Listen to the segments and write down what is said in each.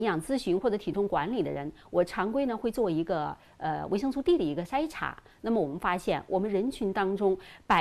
营养咨询或者体重管理的人，我常规呢会做一个维生素 D 的一个筛查。那么我们发现，我们人群当中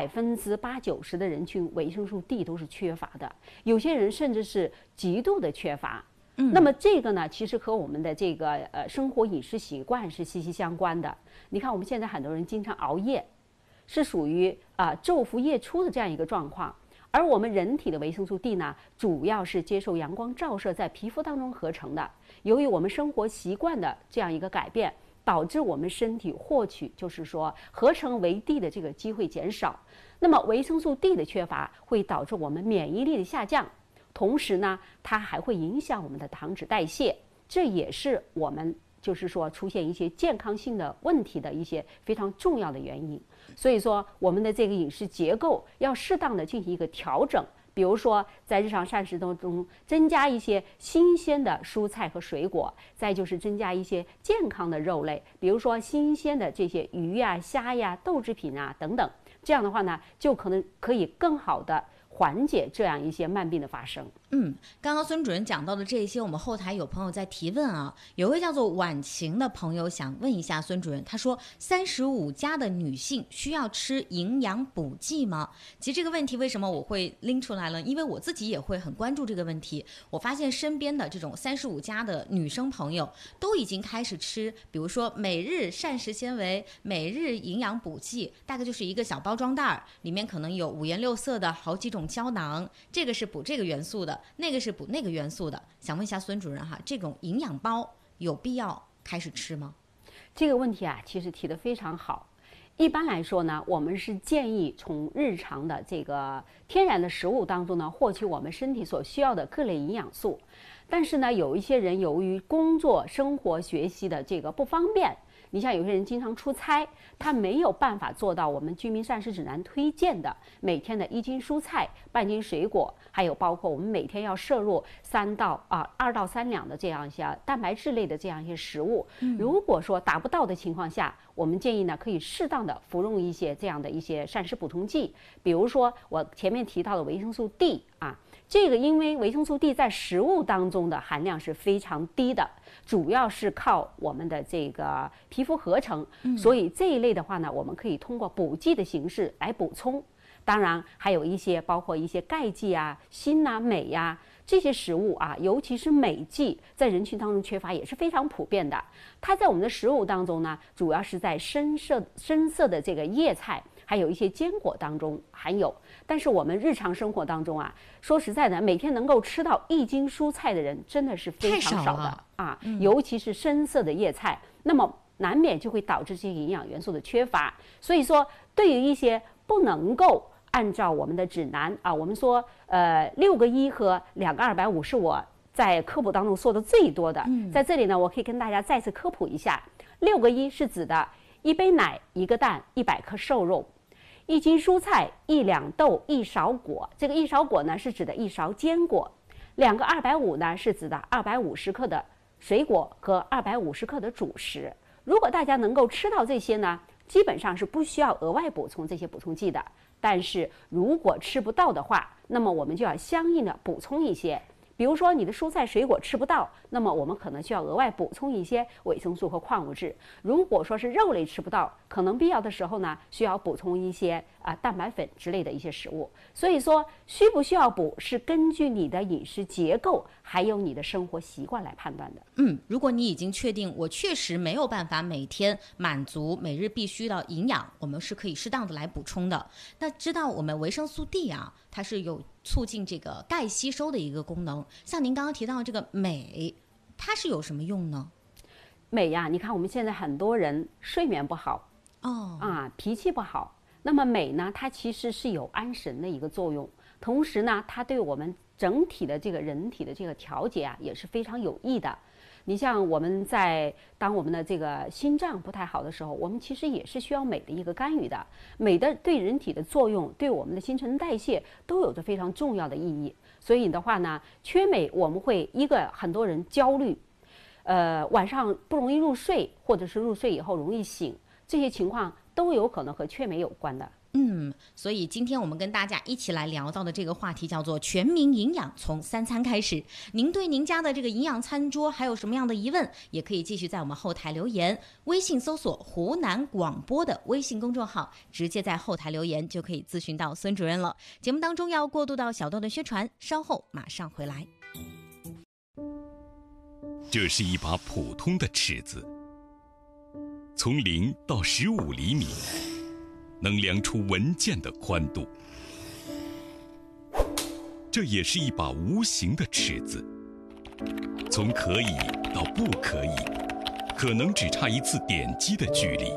80%-90%的人群维生素 D 都是缺乏的，有些人甚至是极度的缺乏。那么这个呢，其实和我们的这个生活饮食习惯是息息相关的。你看我们现在很多人经常熬夜，是属于昼伏夜出的这样一个状况。而我们人体的维生素 D 呢，主要是接受阳光照射在皮肤当中合成的。由于我们生活习惯的这样一个改变，导致我们身体获取就是说合成为 D 的这个机会减少。那么维生素 D 的缺乏会导致我们免疫力的下降，同时呢，它还会影响我们的糖脂代谢，这也是我们就是说出现一些健康性的问题的一些非常重要的原因。所以说我们的这个饮食结构要适当的进行一个调整，比如说在日常膳食当中增加一些新鲜的蔬菜和水果，再就是增加一些健康的肉类，比如说新鲜的这些鱼呀、虾呀、豆制品啊等等，这样的话呢，就可以更好的缓解这样一些慢病的发生。 刚刚孙主任讲到的这些，我们后台有朋友在提问啊，有位叫做婉晴的朋友想问一下孙主任，他说35+的女性需要吃营养补剂吗？其实这个问题为什么我会拎出来了？因为我自己也会很关注这个问题。我发现身边的这种35+的女生朋友都已经开始吃，比如说每日膳食纤维、每日营养补剂，大概就是一个小包装袋，里面可能有五颜六色的好几种胶囊，这个是补这个元素的，那个是补那个元素的。想问一下孙主任哈，这种营养包有必要开始吃吗？ 这个问题啊，其实提得非常好。一般来说呢，我们是建议从日常的这个天然的食物当中呢，获取我们身体所需要的各类营养素。但是呢，有一些人由于工作、生活、学习的这个不方便，你像有些人经常出差，他没有办法做到我们居民膳食指南推荐的每天的1斤蔬菜、半斤水果，还有包括我们每天要摄入2到3两的这样一些蛋白质类的这样一些食物。如果说达不到的情况下，我们建议呢可以适当的服用一些这样的一些膳食补充剂，比如说我前面提到的维生素 D 啊。这个因为维生素 D 在食物当中的含量是非常低的，主要是靠我们的这个皮肤合成，所以这一类的话呢，我们可以通过补剂的形式来补充。当然还有一些包括一些钙剂啊、锌啊、镁呀这些食物啊，尤其是镁剂在人群当中缺乏也是非常普遍的。它在我们的食物当中呢，主要是在深色的这个叶菜还有一些坚果当中含有。但是我们日常生活当中啊，说实在的，每天能够吃到1斤蔬菜的人真的是非常少的啊，尤其是深色的叶菜，那么难免就会导致这些营养元素的缺乏。所以说，对于一些不能够按照我们的指南啊，我们说6个1和2个250是我在科普当中说的最多的。在这里呢，我可以跟大家再次科普一下，6个1是指的1杯奶、1个蛋、100克瘦肉。1斤蔬菜、1两豆、1勺果，这个1勺果呢是指的1勺坚果，2个250呢是指的250克的水果和250克的主食。如果大家能够吃到这些呢，基本上是不需要额外补充这些补充剂的。但是如果吃不到的话，那么我们就要相应的补充一些。比如说你的蔬菜水果吃不到，那么我们可能需要额外补充一些维生素和矿物质。如果说是肉类吃不到，可能必要的时候呢，需要补充一些蛋白粉之类的一些食物。所以说需不需要补是根据你的饮食结构还有你的生活习惯来判断的。 如果你已经确定我确实没有办法每天满足每日必须的营养，我们是可以适当的来补充的。那知道我们维生素 D 啊，它是有促进这个钙吸收的一个功能。像您刚刚提到这个镁，它是有什么用呢？ 镁呀，你看我们现在很多人睡眠不好脾气不好，那么镁呢，它其实是有安神的一个作用，同时呢，它对我们整体的这个人体的这个调节啊也是非常有益的。你像我们当我们的这个心脏不太好的时候，我们其实也是需要镁的一个干预的。镁的对人体的作用，对我们的新陈代谢都有着非常重要的意义。所以的话呢，缺镁我们会很多人焦虑，晚上不容易入睡，或者是入睡以后容易醒，这些情况都有可能和缺镁有关的。 所以今天我们跟大家一起来聊到的这个话题叫做全民营养从3餐开始。您对您家的这个营养餐桌还有什么样的疑问，也可以继续在我们后台留言，微信搜索湖南广播的微信公众号，直接在后台留言就可以咨询到孙主任了。节目当中要过渡到小段的宣传，稍后马上回来。 这是一把普通的尺子，从0到15厘米，能量出文件的宽度。这也是一把无形的尺子，从可以到不可以，可能只差一次点击的距离。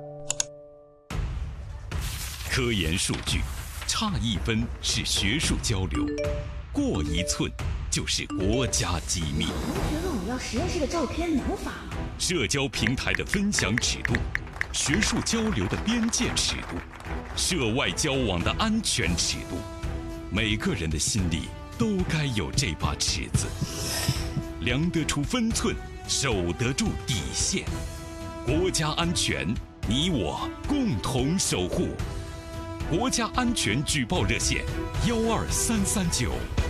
科研数据，差1分是学术交流，过1寸就是国家机密。 觉得我要实验室的照片能发吗？ 社交平台的分享尺度，学术交流的边界尺度，涉外交往的安全尺度，每个人的心里都该有这把尺子，量得出分寸，守得住底线。国家安全，你我共同守护。国家安全举报热线12339。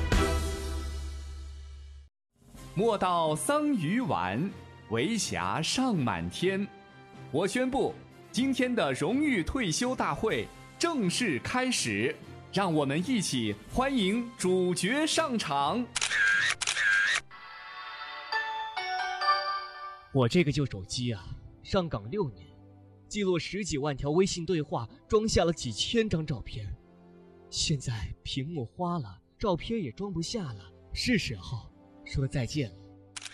莫道桑榆晚，为霞尚满天。我宣布，今天的荣誉退休大会正式开始，让我们一起欢迎主角上场。 我这个旧手机啊，上岗6年，记录10几万条微信对话，装下了几千张照片。现在屏幕花了，照片也装不下了，是时候说再见了。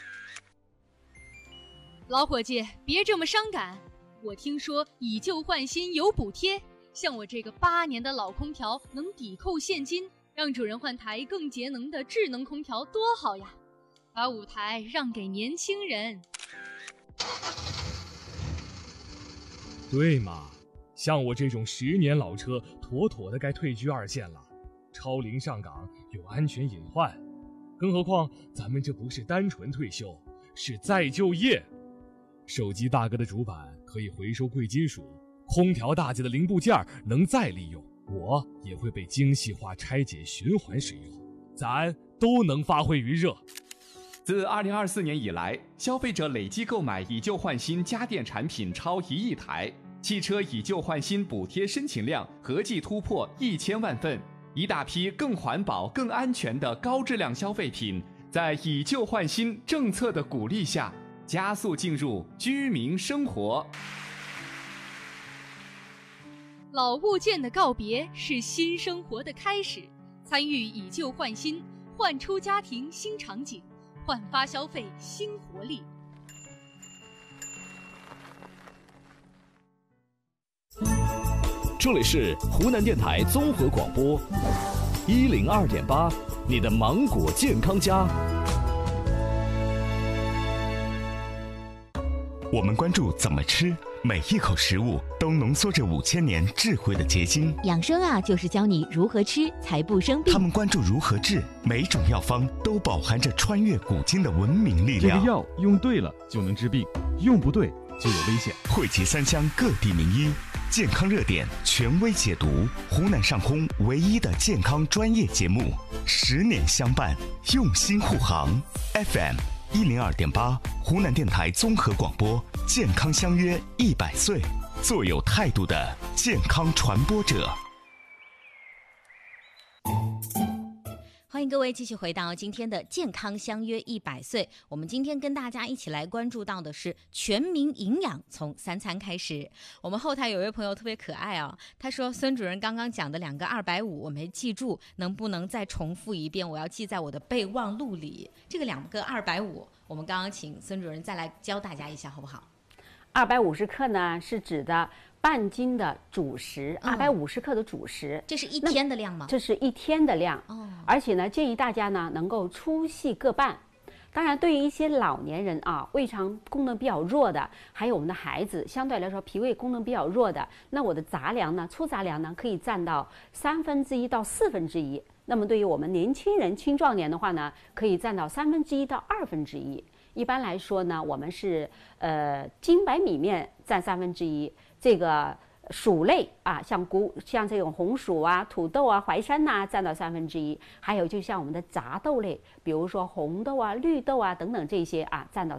老伙计，别这么伤感。我听说以旧换新有补贴，像我这个8年的老空调能抵扣现金，让主人换台更节能的智能空调多好呀！把舞台让给年轻人。 对嘛，像我这种10年老车，妥妥的该退居2线了。超龄上岗有安全隐患，更何况咱们这不是单纯退休，是再就业。手机大哥的主板可以回收贵金属，空调大姐的零部件能再利用，我也会被精细化拆解循环使用，咱都能发挥余热。 自2024年以来，消费者累计购买以旧换新家电产品超1亿台，汽车以旧换新补贴申请量合计突破1000万份，一大批更环保、更安全的高质量消费品，在以旧换新政策的鼓励下，加速进入居民生活。 老物件的告别是新生活的开始，参与以旧换新，焕出家庭新场景，焕发消费新活力。 这里是湖南电台综合广播102.8，你的芒果健康家。 我们关注怎么吃，每一口食物都浓缩着5000年智慧的结晶。 养生啊，就是教你如何吃才不生病。 他们关注如何治，每种药方都饱含着穿越古今的文明力量。 这个药用对了就能治病，用不对就有危险。 汇集3湘各地名医，健康热点权威解读，湖南上空唯一的健康专业节目，10年相伴，用心护航。FM102.8，湖南电台综合广播，健康相约100岁，做有态度的健康传播者。 欢迎各位继续回到今天的健康相约100岁。我们今天跟大家一起来关注到的是全民营养从3餐开始。我们后台有位朋友特别可爱啊，他说孙主任刚刚讲的2个250我没记住，能不能再重复一遍？我要记在我的备忘录里。这个2个250我们刚刚请孙主任再来教大家一下好不好 ？250克呢是指的半斤的主食，250克的主食， 这是一天的量吗？ 这是一天的量而且呢，建议大家呢能够粗细各半。当然，对于一些老年人啊，胃肠功能比较弱的，还有我们的孩子，相对来说脾胃功能比较弱的，那我的杂粮呢，粗杂粮呢，可以占到1/3到1/4。那么对于我们年轻人、青壮年的话呢，可以占到1/3到1/2。一般来说呢，我们是精白米面占1/3，这个薯类啊，像这种红薯啊、土豆啊、淮山呐、占到1/3，还有就像我们的杂豆类，比如说红豆啊、绿豆啊等等这些啊，占到